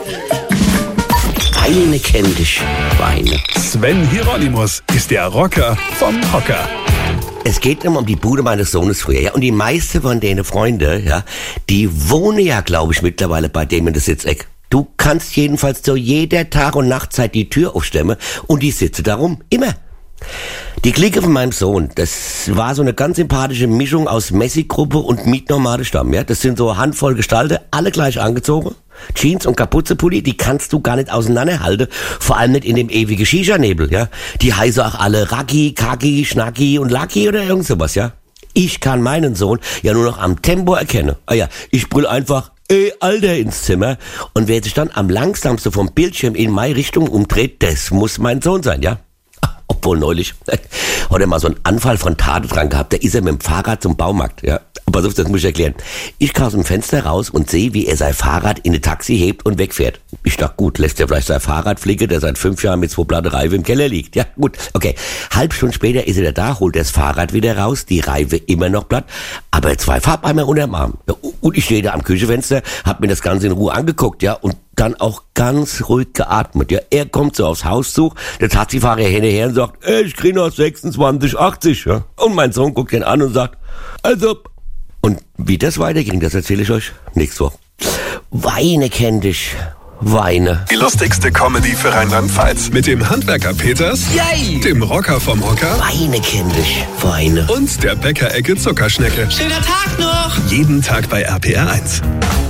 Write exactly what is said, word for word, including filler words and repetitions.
Weine kenn dich, Weine. Sven Hieronymus ist der Rocker vom Hocker. Es geht immer um die Bude meines Sohnes früher, ja. Und die meisten von denen Freunde, ja, die wohnen ja, glaube ich, mittlerweile bei dem in der Sitzeck. Du kannst jedenfalls zu jeder Tag- und Nachtzeit die Tür aufstemmen und die sitze darum. Immer. Die Clique von meinem Sohn, das war so eine ganz sympathische Mischung aus Messi-Gruppe und Mietnomade-Stamm, ja. Das sind so Handvoll Gestalten, alle gleich angezogen. Jeans und Kapuzenpulli, die kannst du gar nicht auseinanderhalten. Vor allem nicht in dem ewigen Shisha-Nebel, ja. Die heißen auch alle Raki, Kaki, Schnacki und Lucky oder irgend sowas, ja. Ich kann meinen Sohn ja nur noch am Tempo erkennen. Ah ja, ich brüll einfach, ey, Alter, ins Zimmer. Und wer sich dann am langsamsten vom Bildschirm in meine Richtung umdreht, das muss mein Sohn sein, ja. Obwohl neulich hat er mal so einen Anfall von Tatendrang gehabt. Da ist er mit dem Fahrrad zum Baumarkt. Ja, pass auf, das muss ich erklären. Ich kam aus dem Fenster raus und sehe, wie er sein Fahrrad in ein Taxi hebt und wegfährt. Ich dachte, gut, lässt er vielleicht sein Fahrrad fliegen, der seit fünf Jahren mit zwei platte Reifen im Keller liegt. Ja, gut, okay. Halb Stunde später ist er wieder da, holt das Fahrrad wieder raus, die Reife immer noch platt, aber zwei Farbeimer unterm Arm. Ja, und ich stehe da am Küchenfenster, hab mir das Ganze in Ruhe angeguckt, ja, und dann auch ganz ruhig geatmet. Ja, er kommt so aufs Haus zu, der Taxifahrer hinterher und sagt, ey, ich krieg noch sechsundzwanzig achtzig, ja. Und mein Sohn guckt ihn an und sagt, also. Und wie das weiterging, das erzähle ich euch nächste Woche. Weine kenn dich, Weine. Die lustigste Comedy für Rheinland-Pfalz. Mit dem Handwerker Peters, Yay! Dem Rocker vom Hocker Weine kenn dich, Weine. und der Bäckerecke Zuckerschnecke. Schöner Tag noch! Jeden Tag bei R P R eins.